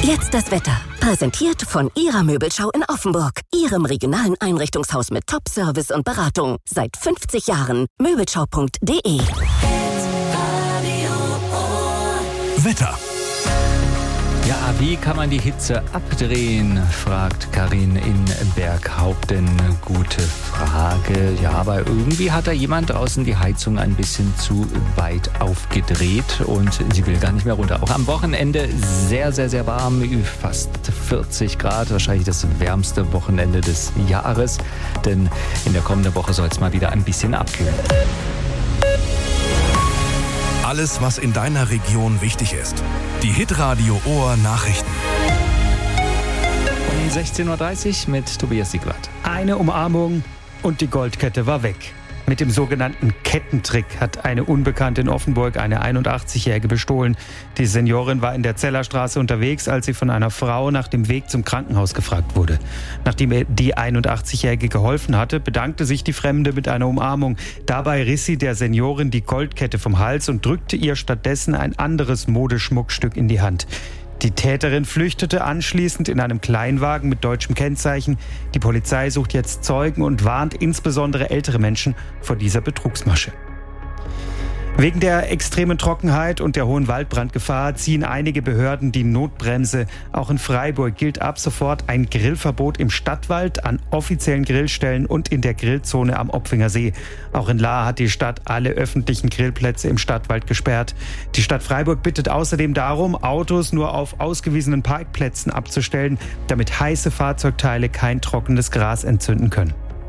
Jetzt das Wetter. Präsentiert von Ihrer Möbelschau in Offenburg. Ihrem regionalen Einrichtungshaus mit Top-Service und Beratung. Seit 50 Jahren. Möbelschau.de. Wetter. Ja, wie kann man die Hitze abdrehen, fragt Karin in Berghaupten. Gute Frage. Ja, aber irgendwie hat da jemand draußen die Heizung ein bisschen zu weit aufgedreht und sie will gar nicht mehr runter. Auch am Wochenende sehr, sehr, sehr warm, fast 40 Grad. Wahrscheinlich das wärmste Wochenende des Jahres, denn in der kommenden Woche soll es mal wieder ein bisschen abkühlen. Alles, was in deiner Region wichtig ist. Die Hitradio Ohr Nachrichten. Um 16.30 Uhr mit Tobias Siegwart. Eine Umarmung und die Goldkette war weg. Mit dem sogenannten Kettentrick hat eine Unbekannte in Offenburg eine 81-Jährige bestohlen. Die Seniorin war in der Zellerstraße unterwegs, als sie von einer Frau nach dem Weg zum Krankenhaus gefragt wurde. Nachdem ihr die 81-Jährige geholfen hatte, bedankte sich die Fremde mit einer Umarmung. Dabei riss sie der Seniorin die Goldkette vom Hals und drückte ihr stattdessen ein anderes Modeschmuckstück in die Hand. Die Täterin flüchtete anschließend in einem Kleinwagen mit deutschem Kennzeichen. Die Polizei sucht jetzt Zeugen und warnt insbesondere ältere Menschen vor dieser Betrugsmasche. Wegen der extremen Trockenheit und der hohen Waldbrandgefahr ziehen einige Behörden die Notbremse. Auch in Freiburg gilt ab sofort ein Grillverbot im Stadtwald, an offiziellen Grillstellen und in der Grillzone am Opfinger See. Auch in Lahr hat die Stadt alle öffentlichen Grillplätze im Stadtwald gesperrt. Die Stadt Freiburg bittet außerdem darum, Autos nur auf ausgewiesenen Parkplätzen abzustellen, damit heiße Fahrzeugteile kein trockenes Gras entzünden können.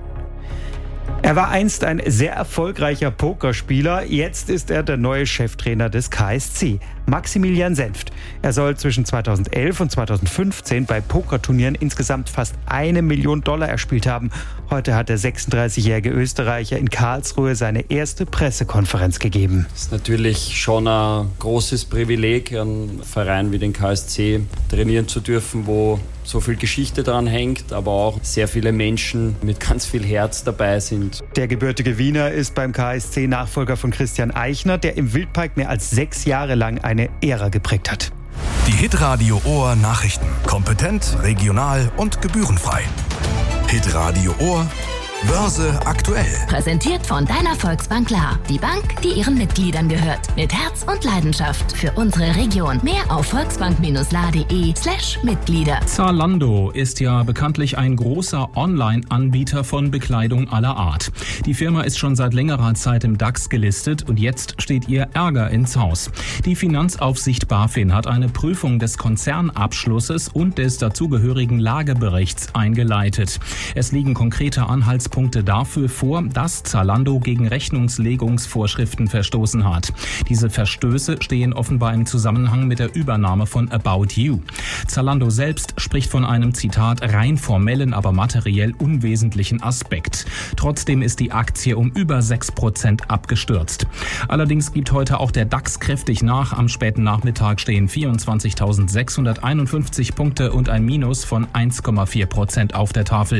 Er war einst ein sehr erfolgreicher Pokerspieler. Jetzt ist er der neue Cheftrainer des KSC, Maximilian Senft. Er soll zwischen 2011 und 2015 bei Pokerturnieren insgesamt fast $1 Million erspielt haben. Heute hat der 36-jährige Österreicher in Karlsruhe seine erste Pressekonferenz gegeben. Es ist natürlich schon ein großes Privileg, einen Verein wie den KSC trainieren zu dürfen, wo so viel Geschichte dran hängt, aber auch sehr viele Menschen mit ganz viel Herz dabei sind. Der gebürtige Wiener ist beim KSC Nachfolger von Christian Eichner, der im Wildpark mehr als 6 Jahre lang eine Ära geprägt hat. Die Hitradio Ohr Nachrichten. Kompetent, regional und gebührenfrei. Hitradio Ohr. Börse aktuell. Präsentiert von deiner Volksbank Lahr. Die Bank, die ihren Mitgliedern gehört. Mit Herz und Leidenschaft für unsere Region. Mehr auf volksbank-lahr.de/Mitglieder. Zalando ist ja bekanntlich ein großer Online-Anbieter von Bekleidung aller Art. Die Firma ist schon seit längerer Zeit im DAX gelistet und jetzt steht ihr Ärger ins Haus. Die Finanzaufsicht BaFin hat eine Prüfung des Konzernabschlusses und des dazugehörigen Lageberichts eingeleitet. Es liegen konkrete Anhaltspunkte dafür vor, dass Zalando gegen Rechnungslegungsvorschriften verstoßen hat. Diese Verstöße stehen offenbar im Zusammenhang mit der Übernahme von About You. Zalando selbst spricht von einem, Zitat, rein formellen, aber materiell unwesentlichen Aspekt. Trotzdem ist die Aktie um über 6% abgestürzt. Allerdings gibt heute auch der DAX kräftig nach. Am späten Nachmittag stehen 24.651 Punkte und ein Minus von 1,4% auf der Tafel.